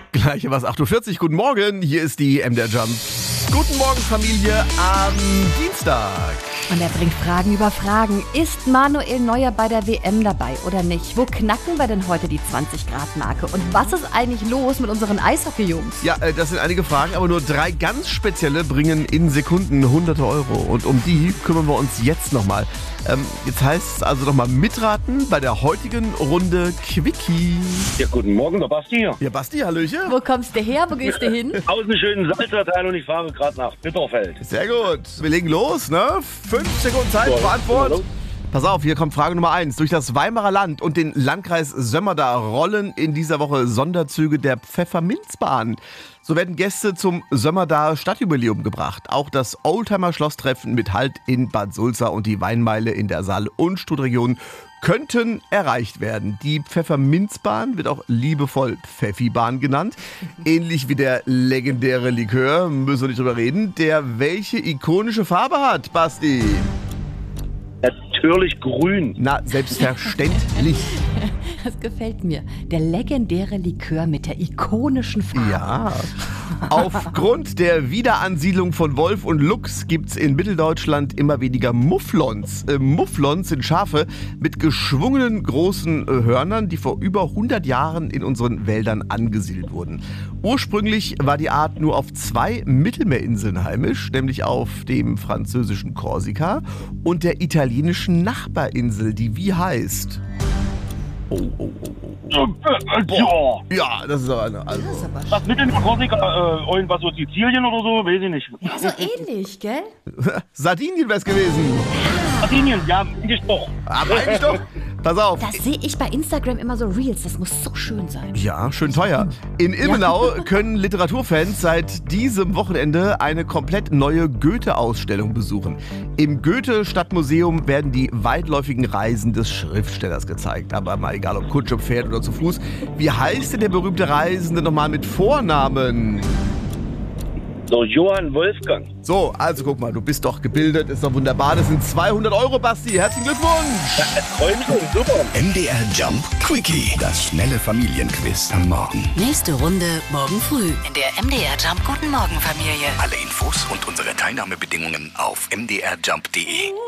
Gleich was 8.40 Uhr. Guten Morgen, hier ist die MDR Jump. Guten Morgen, Familie, am Dienstag. Und er bringt Fragen über Fragen. Ist Manuel Neuer bei der WM dabei oder nicht? Wo knacken wir denn heute die 20-Grad-Marke? Und was ist eigentlich los mit unseren Eishockey-Jungs? Ja, das sind einige Fragen, aber nur 3 ganz spezielle bringen in Sekunden hunderte Euro. Und um die kümmern wir uns jetzt nochmal. Jetzt heißt es also nochmal mitraten bei der heutigen Runde Quickie. Ja, guten Morgen, der Basti hier. Ja, Basti, hallöchen. Wo kommst du her? Wo gehst du hin? Aus einem schönen Salzerteil und ich fahre gerade nach Bitterfeld. Sehr gut. Wir legen los, ne? 5 Sekunden Zeit für Antwort. Pass auf, hier kommt Frage Nummer 1. Durch das Weimarer Land und den Landkreis Sömmerda rollen in dieser Woche Sonderzüge der Pfefferminzbahn. So werden Gäste zum Sömmerda Stadtjubiläum gebracht. Auch das Oldtimer-Schlosstreffen mit Halt in Bad Sulza und die Weinmeile in der Saal- und Studregion könnten erreicht werden. Die Pfefferminzbahn wird auch liebevoll Pfeffibahn genannt. Ähnlich wie der legendäre Likör, müssen wir nicht drüber reden, der welche ikonische Farbe hat, Basti? Natürlich grün. Na, selbstverständlich. Das gefällt mir. Der legendäre Likör mit der ikonischen Farbe. Ja. Aufgrund der Wiederansiedlung von Wolf und Luchs gibt es in Mitteldeutschland immer weniger Mufflons. Mufflons sind Schafe mit geschwungenen großen Hörnern, die vor über 100 Jahren in unseren Wäldern angesiedelt wurden. Ursprünglich war die Art nur auf 2 Mittelmeerinseln heimisch, nämlich auf dem französischen Korsika und der italienischen Nachbarinsel, die wie heißt? Boah. Ja, das ist aber eine. Also. Was mit in Korsika? Irgendwas so Sizilien oder so? Weiß ich nicht. Ja, so ähnlich, gell? Sardinien wär's gewesen. Sardinien, ja, eigentlich doch. Aber eigentlich doch. Pass auf. Das sehe ich bei Instagram immer so Reels. Das muss so schön sein. Ja, schön teuer. In Ilmenau können Literaturfans seit diesem Wochenende eine komplett neue Goethe-Ausstellung besuchen. Im Goethe-Stadtmuseum werden die weitläufigen Reisen des Schriftstellers gezeigt. Aber mal egal, ob Kutsche, Pferd oder zu Fuß. Wie heißt denn der berühmte Reisende nochmal mit Vornamen? So, Johann Wolfgang. So, also guck mal, du bist doch gebildet, ist doch wunderbar. Das sind 200 Euro, Basti. Herzlichen Glückwunsch. Ja, Träumchen, super. MDR Jump Quickie, das schnelle Familienquiz am Morgen. Nächste Runde morgen früh in der MDR Jump Guten Morgen Familie. Alle Infos und unsere Teilnahmebedingungen auf mdrjump.de.